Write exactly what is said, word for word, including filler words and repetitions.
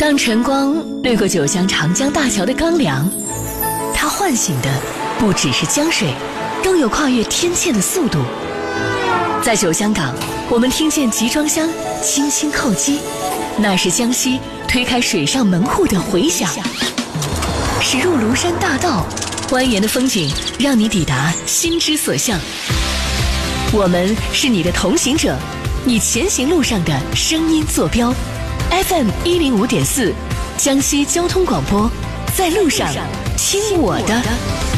当晨光掠过九江长江大桥的钢梁，它唤醒的不只是江水，更有跨越天堑的速度。在九江港，我们听见集装箱轻轻叩击，那是江西推开水上门户的回响。驶入庐山大道，蜿蜒的风景让你抵达心之所向。我们是你的同行者，你前行路上的声音坐标。F M 一零五点四，江西交通广播，在路上听我的。